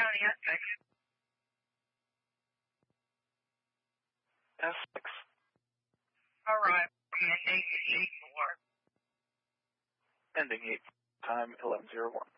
County Essex. Essex. Alright, ending 8-4. Ending 8, time 11:01.